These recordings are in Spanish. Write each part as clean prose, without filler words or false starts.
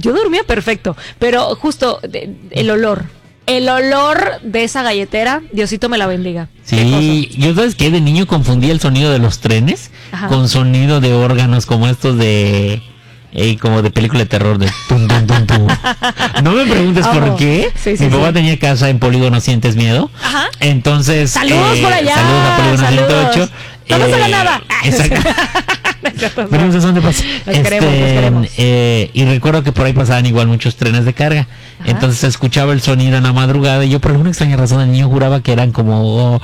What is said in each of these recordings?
Yo dormía perfecto, pero justo el olor de esa galletera, Diosito me la bendiga. Sí, yo sabes que de niño confundía el sonido de los trenes con sonido de órganos como estos de... como de película de terror de tum, tum, tum, tum. No me preguntes por qué. Mi papá tenía casa en Polígono Sientes Miedo. Ajá. Entonces saludos por allá. Saludos a Polígono 108. Vamos a la nada. Exacto. Pero no sé dónde pasa. Los queremos. Y recuerdo que por ahí pasaban igual muchos trenes de carga. Ajá. Entonces se escuchaba el sonido en la madrugada y yo por alguna extraña razón el niño juraba que eran como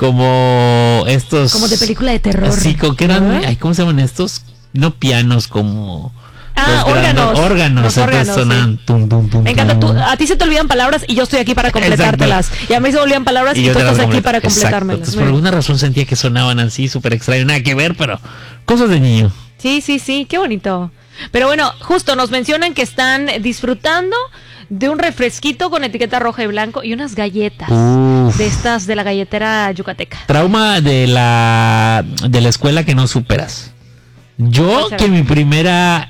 estos, como de película de terror. Sí, que eran, ¿cómo se llaman estos? No pianos, como órganos. Sonan tum, tum, tum. Me encanta, a ti se te olvidan palabras y yo estoy aquí para completártelas. Exacto. Y a mí se me olvidan palabras y tú estás aquí para completármelas. Entonces, por alguna razón sentía que sonaban así, súper extraño, nada que ver, pero cosas de niño. Sí, qué bonito. Pero bueno, justo nos mencionan que están disfrutando de un refresquito con etiqueta roja y blanco y unas galletas de estas de la galletera yucateca. Trauma de la escuela que no superas. Yo que mi primera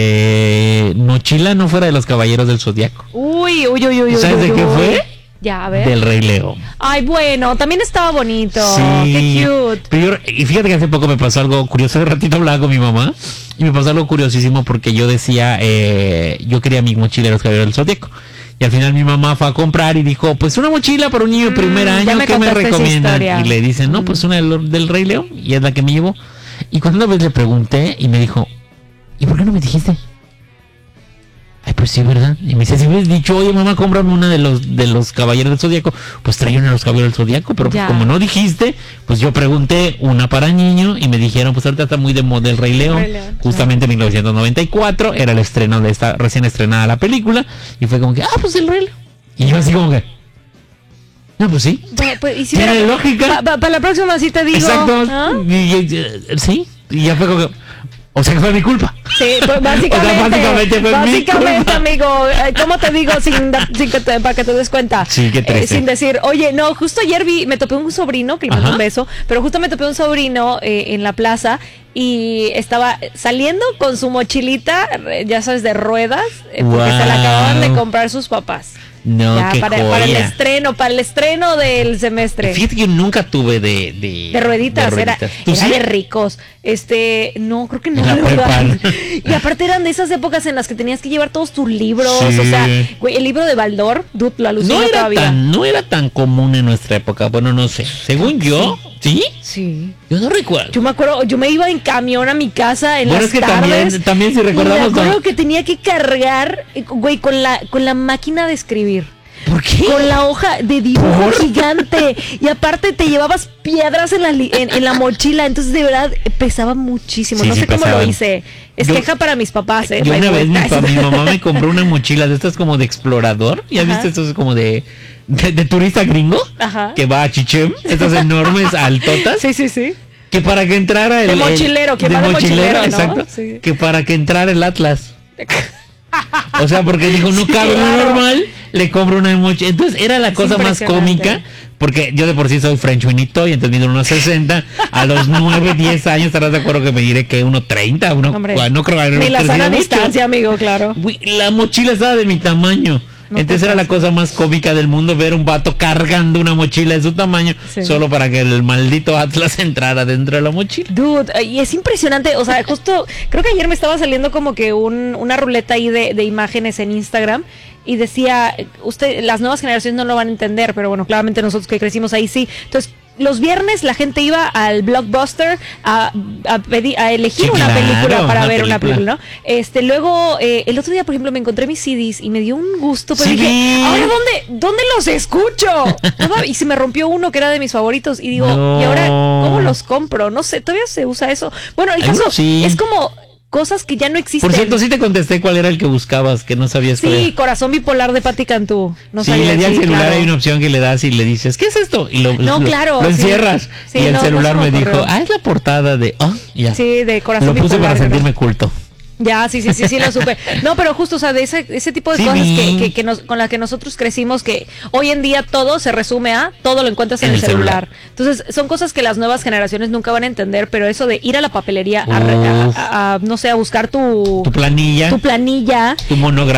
mochila no fuera de los Caballeros del Zodiaco. Uy. ¿Sabes de qué fue? Ya, a ver. Del Rey León. Ay, bueno, también estaba bonito. Sí. Qué cute. Pero y fíjate que hace poco me pasó algo curioso. Hace ratito hablaba con mi mamá y me pasó algo curiosísimo porque yo decía, yo quería mi mochila de los Caballeros del Zodiaco. Y al final mi mamá fue a comprar y dijo, pues una mochila para un niño de primer año, ¿qué me recomiendan? Y le dicen, no, pues una del Rey León, y es la que me llevó. Y cuando una vez le pregunté y me dijo, ¿y por qué no me dijiste? Ay, pues sí, ¿verdad? Y me dice, si hubieras dicho, oye mamá, cómprame una de los Caballeros del Zodiaco, pues traía una de los Caballeros del Zodiaco, pero como no dijiste, pues yo pregunté una para niño y me dijeron, pues ahorita está muy de moda el Rey León. Justamente en 1994 era el estreno de esta recién estrenada la película y fue como que, pues el Rey León. Y yo así como que, no, pues sí. Pues, ¿y si tiene lógica. Para la próxima sí te digo. Exacto. Sí. Y ya fue como que, o sea que fue mi culpa. Sí, pues básicamente fue mi culpa. Amigo, ¿cómo te digo para que te des cuenta? Sí, qué triste. Sin decir, oye, no, justo ayer me topé un sobrino, que le mandó un beso, pero justo me topé un sobrino en la plaza y estaba saliendo con su mochilita, ya sabes, de ruedas, porque se la acababan de comprar sus papás. No, ya, qué para el estreno del semestre. Fíjate que yo nunca tuve de rueditas, era de ricos. No, creo que no, ¿verdad? Y aparte eran de esas épocas en las que tenías que llevar todos tus libros, o sea, güey, el libro de Baldor, la alucina todavía. No era tan común en nuestra época, bueno, no sé. Según yo, ¿sí? Sí. Yo no recuerdo. Yo me acuerdo, yo me iba en camión a mi casa en las tardes. También si recordamos. Me acuerdo que tenía que cargar, güey, con la máquina de escribir. ¿Por qué? Con la hoja de dibujo gigante. Y aparte te llevabas piedras en la mochila. Entonces de verdad pesaba muchísimo. No sé cómo lo hice. Queja para mis papás, Yo una vez mi mamá me compró una mochila de estas como de explorador. ¿Ya viste? Esto es como de turista gringo. Ajá. Que va a Chichén. Estas enormes altotas. Sí. Que para que entrara de mochilero, ¿no? Exacto. Sí. Que para que entrara el Atlas. O sea, porque dijo, no cabe normal, le compro una mochila. Entonces era la cosa más cómica, porque yo de por sí soy frenchuinito y entonces mido unos 60. A los 9, 10 años estarás de acuerdo que me diré que 1.30, no creo que ni la sana distancia, amigo, claro. La mochila estaba de mi tamaño. Entonces era la cosa más cómica del mundo ver un vato cargando una mochila de su tamaño solo para que el maldito Atlas entrara dentro de la mochila. Dude, y es impresionante, o sea, justo creo que ayer me estaba saliendo como que una ruleta ahí de imágenes en Instagram y decía, las nuevas generaciones no lo van a entender, pero bueno, claramente nosotros que crecimos ahí sí. Entonces, los viernes la gente iba al Blockbuster a elegir una película para ver una película, ¿no? Luego, el otro día, por ejemplo, me encontré mis CDs y me dio un gusto, pero dije, ¿ahora dónde los escucho? Y se me rompió uno que era de mis favoritos y digo, ¿y ahora cómo los compro? No sé, ¿todavía se usa eso? Bueno, el caso es como cosas que ya no existen. Por cierto, sí te contesté cuál era el que buscabas, que no sabías cuál era. Sí, Corazón Bipolar de Patti Cantú. No sí, le di al celular, claro. Hay una opción que le das y le dices, ¿qué es esto? Y lo encierras. Sí, y el celular me dijo, es la portada de... ya. Sí, de Corazón Bipolar. Lo puse Bipolar, para sentirme culto. Ya, sí, lo supe. No, pero justo, o sea, de ese tipo de cosas con las que nosotros crecimos, que hoy en día todo se resume todo lo encuentras en el celular. Entonces, son cosas que las nuevas generaciones nunca van a entender, pero eso de ir a la papelería no sé, a buscar tu planilla, tu monograma,